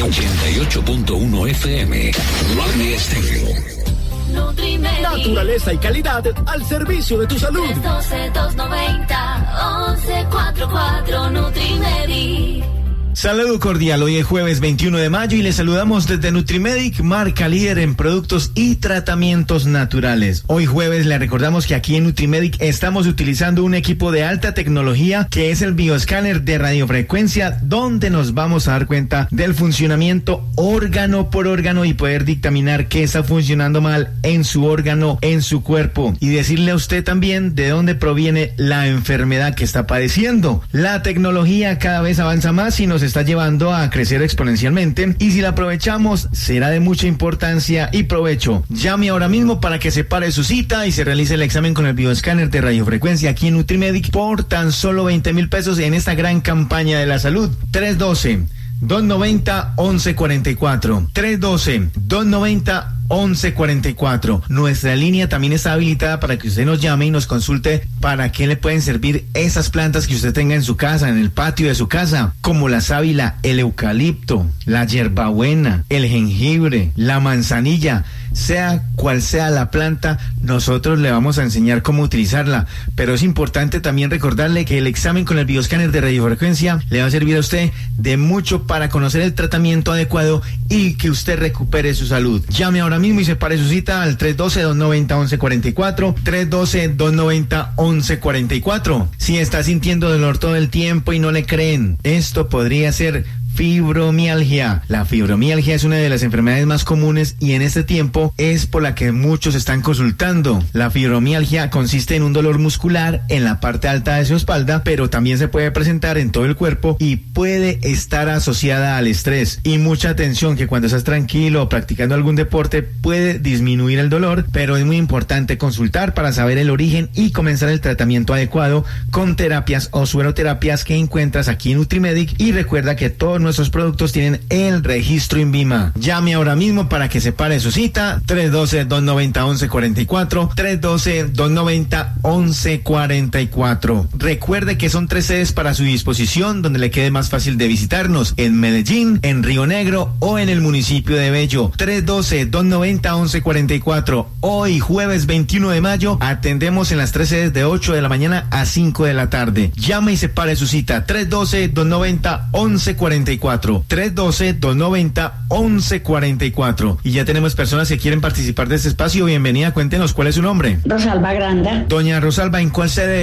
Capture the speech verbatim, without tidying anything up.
ochenta y ocho punto uno F M. Radio Estéreo. Nutrimedic. Naturaleza y calidad al servicio de tu salud. tres doce, dos noventa, once cuarenta y cuatro Nutrimedic. Saludo cordial, hoy es jueves veintiuno de mayo y les saludamos desde Nutrimedic, marca líder en productos y tratamientos naturales. Hoy jueves le recordamos que aquí en Nutrimedic estamos utilizando un equipo de alta tecnología que es el bioscáner de radiofrecuencia, donde nos vamos a dar cuenta del funcionamiento órgano por órgano y poder dictaminar qué está funcionando mal en su órgano, en su cuerpo, y decirle a usted también de dónde proviene la enfermedad que está padeciendo. La tecnología cada vez avanza más y nos está llevando a crecer exponencialmente, y si la aprovechamos será de mucha importancia y provecho. Llame ahora mismo para que separe su cita y se realice el examen con el bioscáner de radiofrecuencia aquí en Nutrimedic por tan solo veinte mil pesos en esta gran campaña de la salud. tres doce, dos noventa, once cuarenta y cuatro. tres doce, dos noventa, once cuarenta y cuatro. Nuestra línea también está habilitada para que usted nos llame y nos consulte para qué le pueden servir esas plantas que usted tenga en su casa, en el patio de su casa, como la sábila, el eucalipto, la hierbabuena, el jengibre, la manzanilla. Sea cual sea la planta, nosotros le vamos a enseñar cómo utilizarla, pero es importante también recordarle que el examen con el bioscáner de radiofrecuencia le va a servir a usted de mucho para conocer el tratamiento adecuado y que usted recupere su salud. Llame ahora mismo y separe su cita al tres doce, dos noventa, once cuarenta y cuatro, tres doce, dos noventa, once cuarenta y cuatro. Si está sintiendo dolor todo el tiempo y no le creen, esto podría ser fibromialgia. La fibromialgia es una de las enfermedades más comunes y en este tiempo es por la que muchos están consultando. La fibromialgia consiste en un dolor muscular en la parte alta de su espalda, pero también se puede presentar en todo el cuerpo y puede estar asociada al estrés. Y mucha atención, que cuando estás tranquilo o practicando algún deporte puede disminuir el dolor, pero es muy importante consultar para saber el origen y comenzar el tratamiento adecuado con terapias o sueroterapias que encuentras aquí en Nutrimedic. Y recuerda que todos nuestros productos tienen el registro INVIMA. Llame ahora mismo para que separe su cita. tres doce, dos noventa, once cuarenta y cuatro, tres doce, dos noventa, once cuarenta y cuatro. Recuerde que son tres sedes para su disposición donde le quede más fácil de visitarnos: en Medellín, en Río Negro o en el municipio de Bello. tres doce, dos noventa, once cuarenta y cuatro. Hoy jueves veintiuno de mayo atendemos en las tres sedes de ocho de la mañana a cinco de la tarde. Llame y separe su cita. tres doce, dos noventa, once cuarenta y cuatro. tres doce, dos noventa, once cuarenta y cuatro. Y ya tenemos personas que quieren participar de este espacio. Bienvenida, cuéntenos cuál es su nombre. Rosalba Granda. Doña Rosalba, ¿en cuál sede